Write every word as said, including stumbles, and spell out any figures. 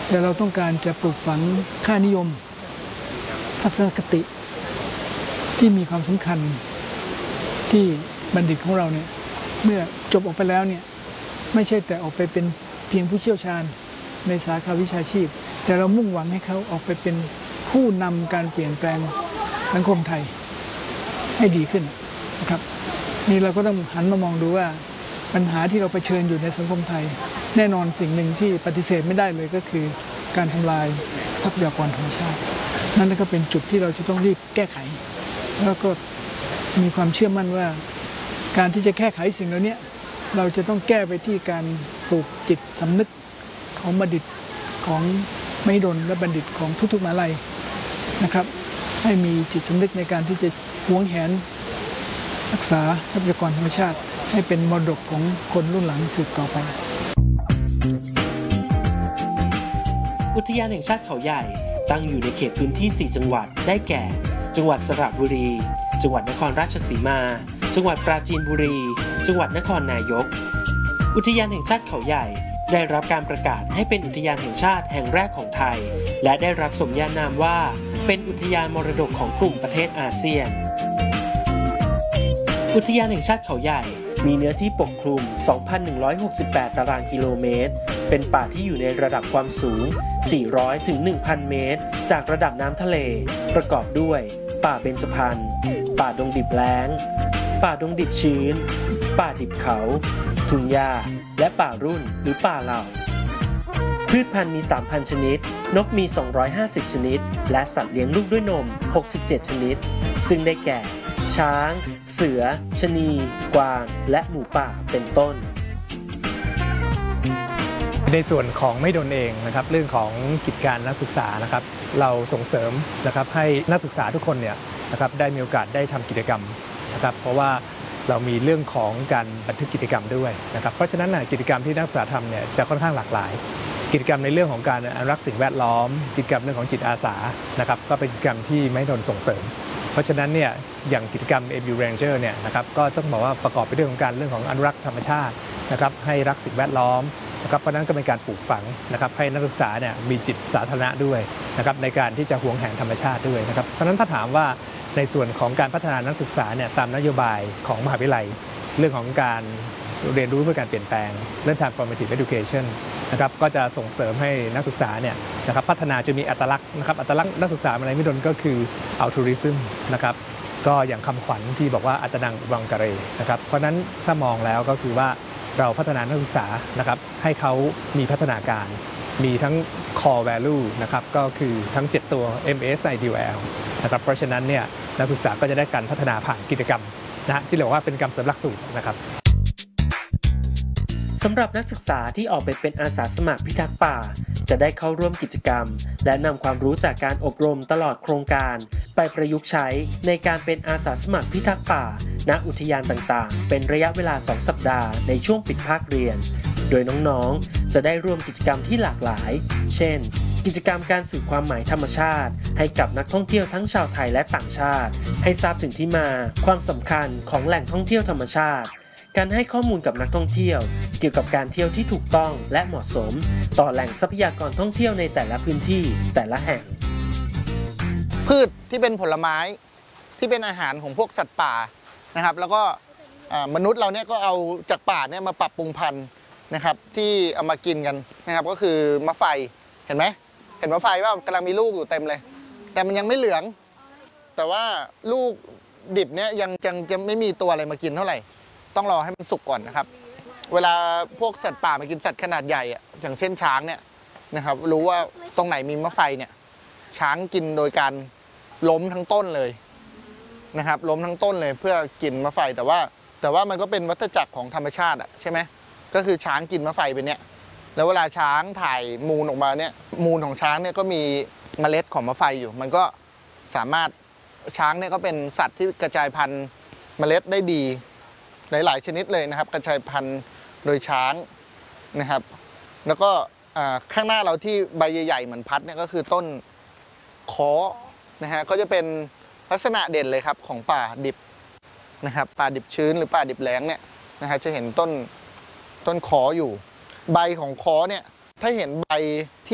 แต่เราต้องการจะปลูกฝังค่านิยมทัศนคติที่มีความสำคัญที่บัณฑิตของเราเนี่ยเมื่อจบออกไปแล้วเนี่ยไม่ใช่แต่ออกไปเป็นเพียงผู้เชี่ยวชาญในสาขาวิชาชีพแต่เรามุ่งหวังให้เขาออกไปเป็นผู้นำการเปลี่ยนแปลงสังคมไทยให้ดีขึ้นนะครับนี่เราก็ต้องหันมามองดูว่าปัญหาที่เราเผชิญอยู่ในสังคมไทยแน่นอนสิ่งหนึ่งที่ปฏิเสธไม่ได้เลยก็คือการทำลายทรัพยากรธรรมชาตินั่นก็เป็นจุดที่เราจะต้องรีบแก้ไขแล้วก็มีความเชื่อมั่นว่าการที่จะแก้ไขสิ่งเหล่านี้เราจะต้องแก้ไปที่การปลูกจิตสำนึกของบัณฑิตของมหิดลและบัณฑิตของทุกๆมหาลัยนะครับให้มีจิตสำนึกในการที่จะหวงแหนรักษาทรัพยากรธรรมชาติให้เป็นมรดกของคนรุ่นหลังสืบต่อไปอุทยานแห่งชาติเขาใหญ่ตั้งอยู่ในเขตพื้นที่สี่จังหวัดได้แก่จังหวัดสระบุรีจังหวัดนครราชสีมาจังหวัดปราจีนบุรีจังหวัดนครนายกอุทยานแห่งชาติเขาใหญ่ได้รับการประกาศให้เป็นอุทยานแห่งชาติแห่งแรกของไทยและได้รับสมญานามว่าเป็นอุทยานมรดกของกลุ่มประเทศอาเซียนอุทยานแห่งชาติเขาใหญ่มีเนื้อที่ปกคลุม สองพันหนึ่งร้อยหกสิบแปด ตารางกิโลเมตรเป็นป่าที่อยู่ในระดับความสูง สี่ร้อย ถึง หนึ่งพัน เมตรจากระดับน้ำทะเลประกอบด้วยป่าเบญจพรรณป่าดงดิบแล้งป่าดงดิบชื้นป่าดิบเขาทุ่งหญ้าและป่ารุ่นหรือป่าเหล่าพืชพันธุ์มี สามพัน ชนิดนกมี สองร้อยห้าสิบ ชนิดและสัตว์เลี้ยงลูกด้วยนม หกสิบเจ็ด ชนิดซึ่งได้แก่ช้างเสือชะนีกวางและหมูป่าเป็นต้นในส่วนของมหิดลเองนะครับเรื่องของกิจการนักศึกษานะครับเราส่งเสริมนะครับให้นักศึกษาทุกคนเนี่ยนะครับได้มีโอกาสได้ทำกิจกรรมนะครับเพราะว่าเรามีเรื่องของการบันทึกกิจกรรมด้วยนะครับเพราะฉะนั้นกิจกรรมที่นักศึกษาทำเนี่ยจะค่อนข้างหลากหลายกิจกรรมในเรื่องของการอนุรักษ์สิ่งแวดล้อมกิจกรรมเรื่องของจิตอาสานะครับก็เป็นกิจกรรมที่มหิดลส่งเสริมเพราะฉะนั้นเนี่ยอย่างกิจกรรม เอ็ม ยู Ranger เนี่ยนะครับก็ต้องบอกว่าประกอบไปด้วยของการเรื่องของอนุรักษ์ธรรมชาตินะครับให้รักสิ่งแวดล้อมนะครับเพราะนั้นก็เป็นการปลูกฝังนะครับให้นักศึกษาเนี่ยมีจิตสาธารณะด้วยนะครับในการที่จะหวงแหนธรรมชาติด้วยนะครับเพราะนั้นถ้าถามว่าในส่วนของการพัฒนานักศึกษาเนี่ยตามนโยบายของมหาวิทยาลัยเรื่องของการเรียนรู้เพื่อการเปลี่ยนแปลงเรื่อง transformative education นะครับก็จะส่งเสริมให้นักศึกษาเนี่ยนะครับพัฒนาจนมีอัตลักษณ์นะครับอัตลักษณ์นักศึกษาในมหิดลก็คือ altruism นะครับก็อย่างคำขวัญที่บอกว่าอัตนังวังกะเรนะครับเพราะนั้นถ้ามองแล้วก็คือว่าเราพัฒนานักศึกษานะครับให้เขามีพัฒนาการมีทั้ง core value นะครับก็คือทั้งเจ็ดตัว เอ็ม เอส ไอ ดี แอล นะครับเพราะฉะนั้นเนี่ยนักศึกษาก็จะได้การพัฒนาผ่านกิจกรรมนะที่เรียกว่าเป็นกรรมสำหลักสูตรนะครับสำหรับนักศึกษาที่ออกไปเป็นอาสาสมัครพิทักษ์ป่าจะได้เข้าร่วมกิจกรรมและนำความรู้จากการอบรมตลอดโครงการไปประยุกต์ใช้ในการเป็นอาสาสมัครพิทักษ์ป่าณอุทยานต่างๆเป็นระยะเวลาสองสัปดาห์ในช่วงปิดภาคเรียนโดยน้องๆจะได้ร่วมกิจกรรมที่หลากหลายเช่นกิจกรรมการสื่อความหมายธรรมชาติให้กับนักท่องเที่ยวทั้งชาวไทยและต่างชาติให้ทราบถึงที่มาความสำคัญของแหล่งท่องเที่ยวธรรมชาติการให้ข้อมูลกับนักท่องเที่ยวเกี่ยวกับการเที่ยวที่ถูกต้องและเหมาะสมต่อแหล่งทรัพยากรท่องเที่ยวในแต่ละพื้นที่แต่ละแห่งพืชที่เป็นผลไม้ที่เป็นอาหารของพวกสัตว์ป่านะครับแล้วก็มนุษย์เราเนี่ยก็เอาจากป่าเนี่ยมาปรับปรุงพันธุ์นะครับที่เอามากินกันนะครับก็คือมะไฟเห็นไหมเห็นมะไฟว่ากำลังมีลูกอยู่เต็มเลยแต่มันยังไม่เหลืองแต่ว่าลูกดิบเนี่ยยังยังจะไม่มีตัวอะไรมากินเท่าไหร่ต้องรอให้มันสุกก่อนนะครับเวลาพวกสัตว์ป่ามากินสัตว์ขนาดใหญ่อะอย่างเช่นช้างเนี่ยนะครับรู้ว่าตรงไหนมีมะไฟเนี่ยช้างกินโดยการล้มทั้งต้นเลยนะครับล้มทั้งต้นเลยเพื่อกินมะไฟแต่ว่าแต่ว่ามันก็เป็นวัฏจักรของธรรมชาติอะใช่ไหมก็คือช้างกินมะไฟเป็นเนี่ยแล้วเวลาช้างถ่ายมูลออกมาเนี่ยมูลของช้างเนี่ยก็มีเมล็ดของมะไฟอยู่มันก็สามารถช้างเนี่ยก็เป็นสัตว์ที่กระจายพันธุ์เมล็ดได้ดีหลายๆชนิดเลยนะครับกระจายพันธุ์โดยช้างนะครับแล้วก็ข้างหน้าเราที่ใบใหญ่ๆเหมือนพัดเนี่ยก็คือต้นค้อนะฮะก็จะเป็นลักษณะเด่นเลยครับของป่าดิบนะครับป่าดิบชื้นหรือป่าดิบแล้งเนี่ยนะฮะจะเห็นต้นต้นค้ออยู่ใบของค้อเนี่ยถ้าเห็นใบที่